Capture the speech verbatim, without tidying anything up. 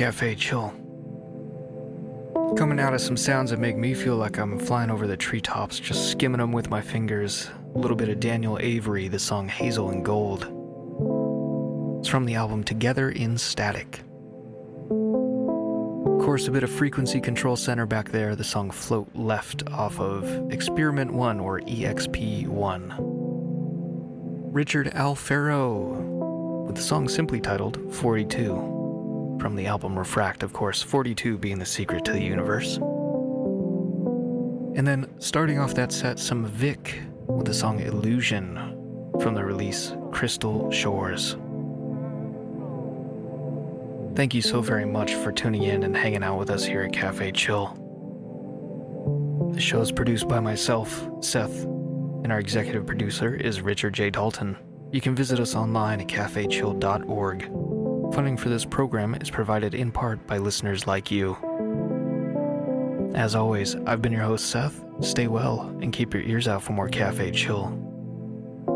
Cafe Chill. Coming out of some sounds that make me feel like I'm flying over the treetops, just skimming them with my fingers. A little bit of Daniel Avery, the song Hazel and Gold. It's from the album Together in Static. Of course, a bit of Frequency Control Center back there, the song Float Left off of Experiment one or E X P one. Richard Alfaro with the song simply titled forty-two. From the album Refract, of course, forty-two being the secret to the universe. And then, starting off that set, some Vic with the song Illusion from the release Crystal Shores. Thank you so very much for tuning in and hanging out with us here at Cafe Chill. The show is produced by myself, Seth, and our executive producer is Richard J. Dalton. You can visit us online at cafe chill dot org. Funding for this program is provided in part by listeners like you. As always, I've been your host, Seth. Stay well and keep your ears out for more Cafe Chill.